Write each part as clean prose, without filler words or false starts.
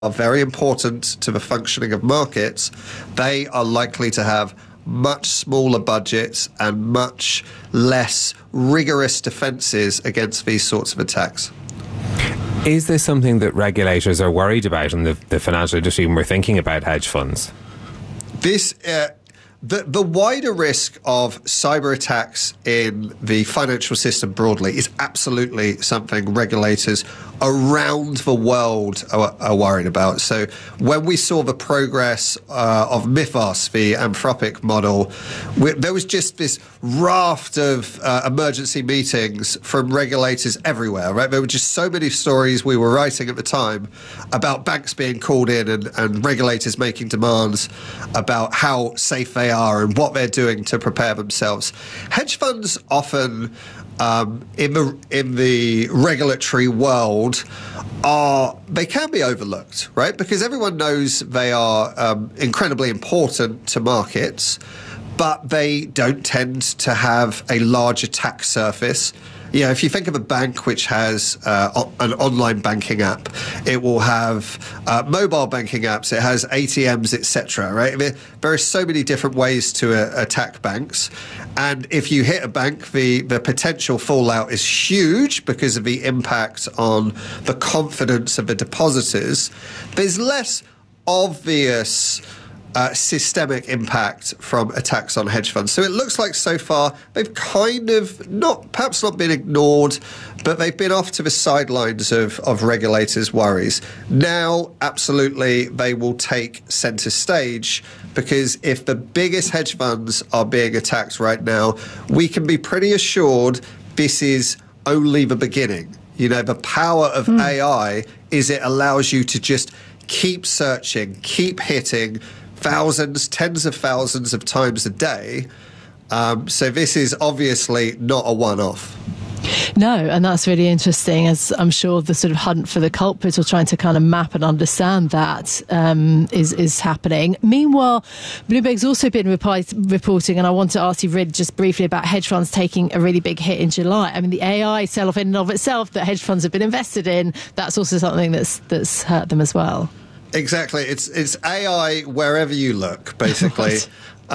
are very important to the functioning of markets, they are likely to have much smaller budgets and much less rigorous defences against these sorts of attacks. Is this something that regulators are worried about in the financial industry when we're thinking about hedge funds? This, the wider risk of cyber attacks in the financial system broadly is absolutely something regulators around the world are worried about. So when we saw the progress of Mythos, the Anthropic model, there was just this raft of emergency meetings from regulators everywhere, right? There were just so many stories we were writing at the time about banks being called in and regulators making demands about how safe they are and what they're doing to prepare themselves. Hedge funds often in the regulatory world they can be overlooked, right? Because everyone knows they are incredibly important to markets, but they don't tend to have a large attack surface. You know, if you think of a bank which has an online banking app, it will have mobile banking apps, it has ATMs, etc. Right? I mean, there are so many different ways to attack banks, and if you hit a bank, the potential fallout is huge because of the impact on the confidence of the depositors. There's less obvious systemic impact from attacks on hedge funds. So it looks like so far they've kind of perhaps not been ignored, but they've been off to the sidelines of regulators' worries. Now, absolutely, they will take centre stage, because if the biggest hedge funds are being attacked right now, we can be pretty assured this is only the beginning. You know, the power of AI is it allows you to just keep searching, keep hitting thousands, tens of thousands of times a day. So this is obviously not a one-off. No, and that's really interesting, as I'm sure the sort of hunt for the culprit or trying to kind of map and understand that is happening. Meanwhile, Bloomberg's also been reporting, and I want to ask you really just briefly about hedge funds taking a really big hit in July. I mean, the AI sell-off in and of itself that hedge funds have been invested in, that's also something that's hurt them as well. Exactly. It's AI wherever you look, basically. Right.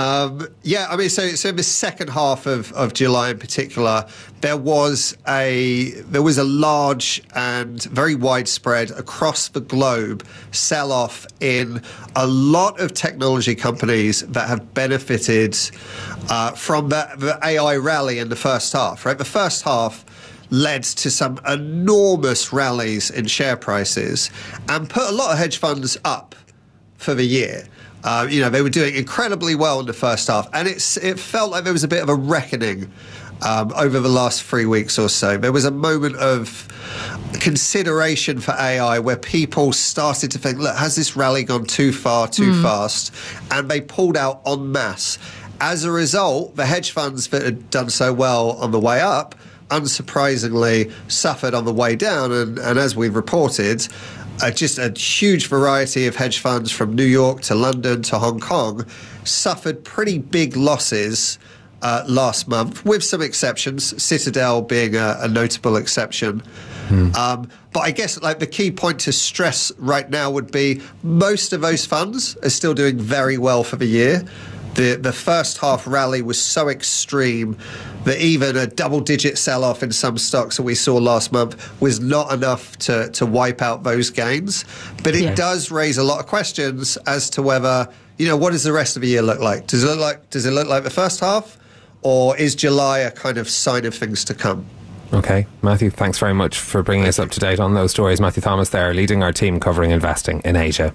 I mean, so in the second half of July in particular, there was a large and very widespread across the globe sell-off in a lot of technology companies that have benefited from the AI rally in the first half, right? The first half led to some enormous rallies in share prices and put a lot of hedge funds up for the year. They were doing incredibly well in the first half, and it felt like there was a bit of a reckoning over the last 3 weeks or so. There was a moment of consideration for AI where people started to think, look, has this rally gone too far, too fast? And they pulled out en masse. As a result, the hedge funds that had done so well on the way up unsurprisingly suffered on the way down, and as we've reported, just a huge variety of hedge funds from New York to London to Hong Kong suffered pretty big losses last month, with some exceptions, Citadel being a notable exception. But I guess like the key point to stress right now would be most of those funds are still doing very well for the year. The first half rally was so extreme that even a double-digit sell-off in some stocks that we saw last month was not enough to wipe out those gains. But it does raise a lot of questions as to whether, what does the rest of the year look like? Does it look like the first half, or is July a kind of sign of things to come? Okay, Matthew, thanks very much for bringing us up to date on those stories. Matthew Thomas there, leading our team covering investing in Asia.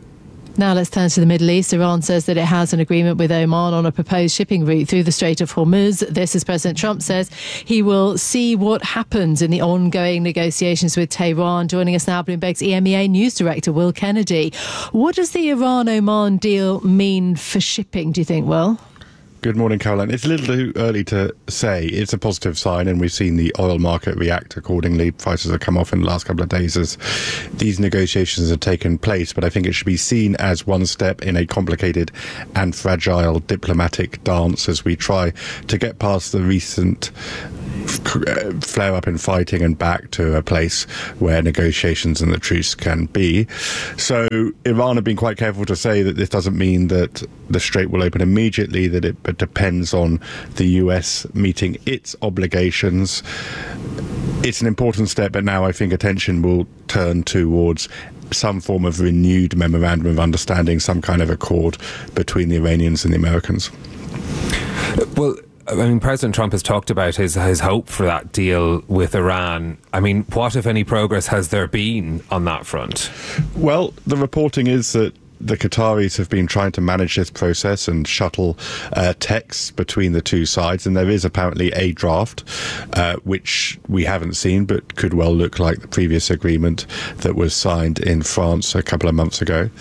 Now let's turn to the Middle East. Iran says that it has an agreement with Oman on a proposed shipping route through the Strait of Hormuz. This as President Trump says he will see what happens in the ongoing negotiations with Tehran. Joining us now, Bloomberg's EMEA News Director, Will Kennedy. What does the Iran-Oman deal mean for shipping, do you think, Will? Good morning, Caroline. It's a little too early to say. It's a positive sign, and we've seen the oil market react accordingly. Prices have come off in the last couple of days as these negotiations have taken place. But I think it should be seen as one step in a complicated and fragile diplomatic dance as we try to get past the recent flare up in fighting and back to a place where negotiations and the truce can be. So Iran have been quite careful to say that this doesn't mean that the Strait will open immediately, that it depends on the US meeting its obligations. It's an important step, but now I think attention will turn towards some form of renewed memorandum of understanding, some kind of accord between the Iranians and the Americans. Well, I mean, President Trump has talked about his hope for that deal with Iran. I mean, what, if any, progress has there been on that front? Well, the reporting is that the Qataris have been trying to manage this process and shuttle texts between the two sides, and there is apparently a draft which we haven't seen but could well look like the previous agreement that was signed in France a couple of months ago.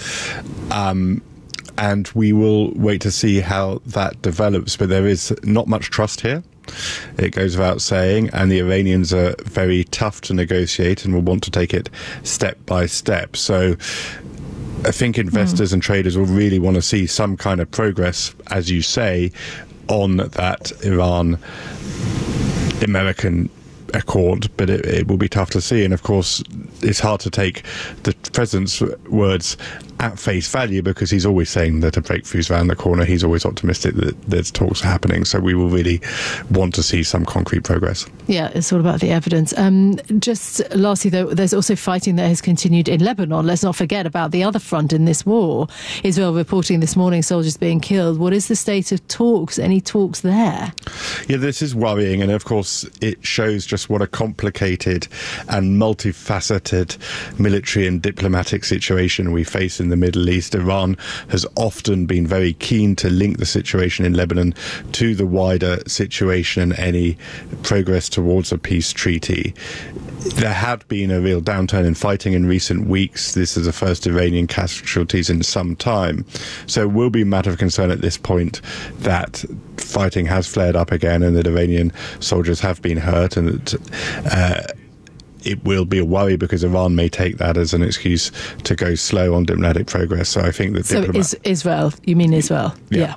And we will wait to see how that develops, but there is not much trust here. It goes without saying, and the Iranians are very tough to negotiate and will want to take it step by step. So I think investors and traders will really want to see some kind of progress, as you say, on that Iran-American accord, but it will be tough to see. And of course, it's hard to take the president's words at face value, because he's always saying that a breakthrough's around the corner. He's always optimistic that there's talks happening. So we will really want to see some concrete progress. Yeah, it's all about the evidence. Just lastly, though, there's also fighting that has continued in Lebanon. Let's not forget about the other front in this war. Israel reporting this morning soldiers being killed. What is the state of talks? Any talks there? Yeah, this is worrying. And of course, it shows just what a complicated and multifaceted military and diplomatic situation we face in the Middle East. Iran has often been very keen to link the situation in Lebanon to the wider situation and any progress towards a peace treaty. There had been a real downturn in fighting in recent weeks. This is the first Iranian casualties in some time. So it will be a matter of concern at this point that fighting has flared up again and that Iranian soldiers have been hurt, and that it will be a worry because Iran may take that as an excuse to go slow on diplomatic progress. So I think that Israel, you mean Israel? Yeah.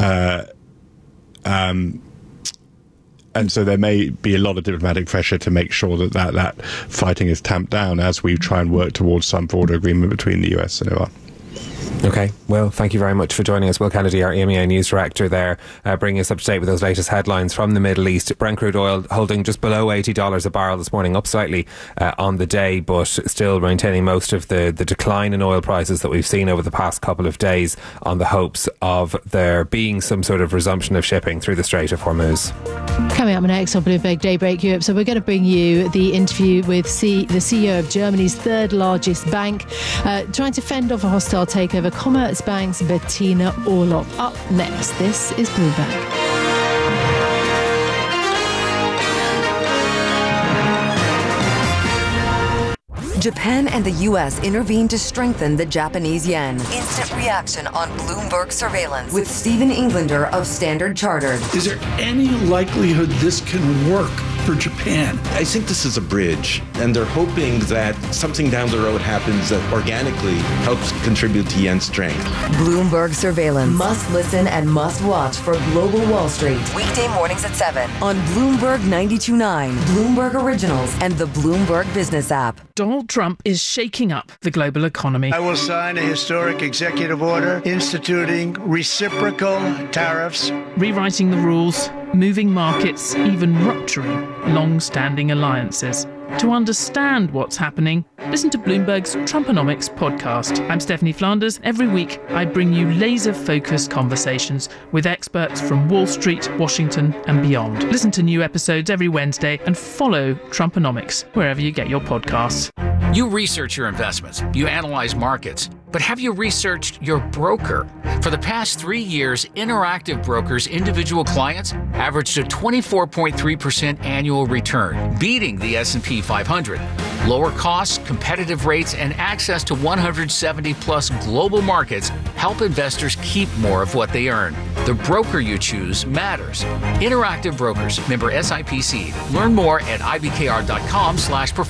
And so there may be a lot of diplomatic pressure to make sure that fighting is tamped down as we try and work towards some broader agreement between the US and Iran. Okay, well, thank you very much for joining us. Will Kennedy, our EMEA News Director there, bringing us up to date with those latest headlines from the Middle East. Brent crude oil holding just below $80 a barrel this morning, up slightly on the day, but still maintaining most of the decline in oil prices that we've seen over the past couple of days on the hopes of there being some sort of resumption of shipping through the Strait of Hormuz. Coming up next on Bloomberg Daybreak Europe, so we're going to bring you the interview with the CEO of Germany's third largest bank, trying to fend off a hostile takeover, Commerzbank's Bettina Orlopp. Up next, this is Bloomberg. Japan and the U.S. intervened to strengthen the Japanese yen. Instant reaction on Bloomberg surveillance with Stephen Englander of Standard Chartered. Is there any likelihood this can work for Japan? I think this is a bridge, and they're hoping that something down the road happens that organically helps contribute to yen strength. Bloomberg surveillance. Must listen and must watch for Global Wall Street. Weekday mornings at 7 on Bloomberg 92.9, Bloomberg Originals, and the Bloomberg Business app. Donald Trump is shaking up the global economy. I will sign a historic executive order instituting reciprocal tariffs, rewriting the rules, moving markets, even rupturing long-standing alliances. To understand what's happening, listen to Bloomberg's Trumponomics podcast. I'm Stephanie Flanders. Every week, I bring you laser-focused conversations with experts from Wall Street, Washington, and beyond. Listen to new episodes every Wednesday and follow Trumponomics wherever you get your podcasts. You research your investments, you analyze markets, but have you researched your broker? For the past 3 years, Interactive Brokers' individual clients averaged a 24.3% annual return, beating the S&P 500. Lower costs, competitive rates, and access to 170-plus global markets help investors keep more of what they earn. The broker you choose matters. Interactive Brokers, member SIPC. Learn more at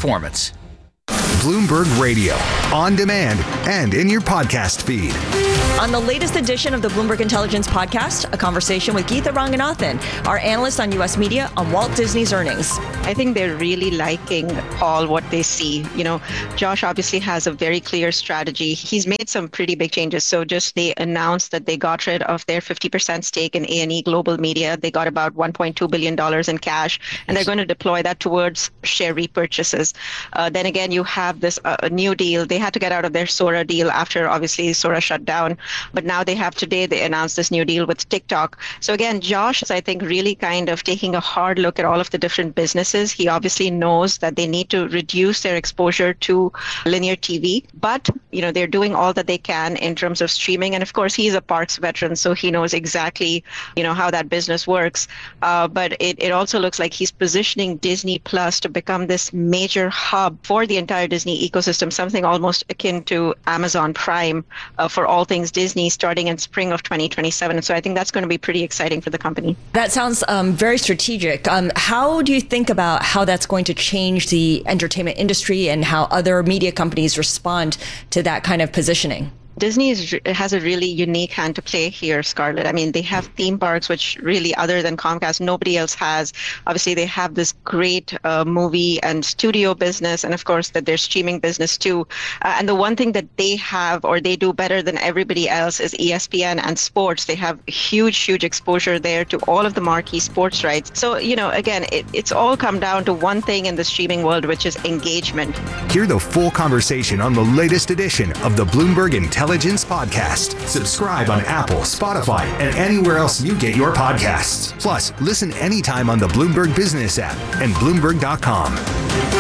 ibkr.com/performance. Bloomberg Radio, on demand and in your podcast feed. On the latest edition of the Bloomberg Intelligence Podcast, a conversation with Geetha Ranganathan, our analyst on U.S. media on Walt Disney's earnings. I think they're really liking all what they see. You know, Josh obviously has a very clear strategy. He's made some pretty big changes. So just they announced that they got rid of their 50% stake in A&E Global Media. They got about $1.2 billion in cash, and they're going to deploy that towards share repurchases. Then again, you have this new deal. They had to get out of their Sora deal after obviously Sora shut down. But now they announced this new deal with TikTok. So again, Josh is, I think, really kind of taking a hard look at all of the different businesses. He obviously knows that they need to reduce their exposure to linear TV, but they're doing all that they can in terms of streaming. And of course, he's a parks veteran, so he knows exactly, how that business works. But it also looks like he's positioning Disney Plus to become this major hub for the entire Disney ecosystem, something almost akin to Amazon Prime for all things Disney starting in spring of 2027. So I think that's going to be pretty exciting for the company. That sounds very strategic. How do you think about how that's going to change the entertainment industry and how other media companies respond to that kind of positioning? Disney has a really unique hand to play here, Scarlett. I mean, they have theme parks, which really, other than Comcast, nobody else has. Obviously, they have this great movie and studio business, and of course, that their streaming business too. And the one thing that they have, or they do better than everybody else, is ESPN and sports. They have huge exposure there to all of the marquee sports rights. So, again, it's all come down to one thing in the streaming world, which is engagement. Hear the full conversation on the latest edition of the Bloomberg Intelligence Podcast. Subscribe on Apple, Spotify, and anywhere else you get your podcasts. Plus, listen anytime on the Bloomberg Business app and Bloomberg.com.